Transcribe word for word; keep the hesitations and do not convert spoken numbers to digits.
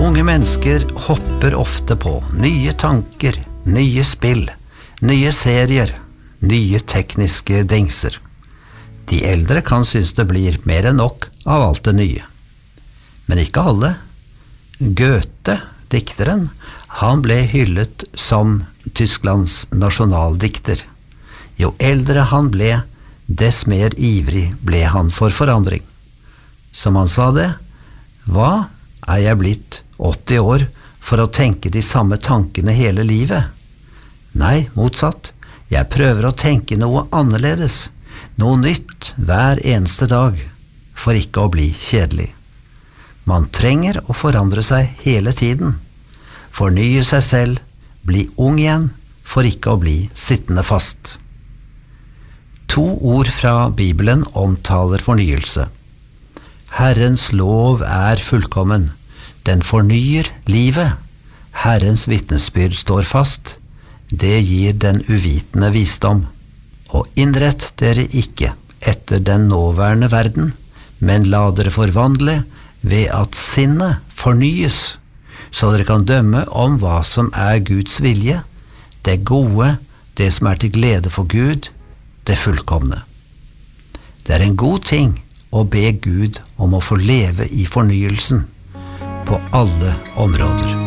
Unge mennesker hopper ofte på nye tanker, nye spill, nye serier, nye tekniske dingser. De eldre kan synes det blir mer enn nok av alt det nye. Men ikke alle. Goethe, dikteren, han ble hyllet som Tysklands nasjonaldikter. Jo eldre han ble, dess mer ivrig ble han for forandring. Som han sa det, hva er jeg blitt åtti år for å tenke de samme tankene hele livet? Nei, motsatt. Jeg prøver å tenke noe annerledes, noe nytt hver eneste dag, for ikke å bli kjedelig. Man trenger å forandre seg hele tiden, fornye seg selv, bli ung igjen, for ikke å bli sittende fast. To ord fra Bibelen omtaler fornyelse. Herrens lov er fullkommen, den fornyer livet. Herrens vitnesbyrd står fast, det gir den uvitende visdom. Og innrett dere ikke etter den nåværende verden, men la dere forvandle ved at sinnet fornyes, så dere kan dømme om hva som er Guds vilje, det gode, det som er til glede for Gud, det fullkomne. Det er en god ting å be Gud om å få leve i fornyelsen på alle områder.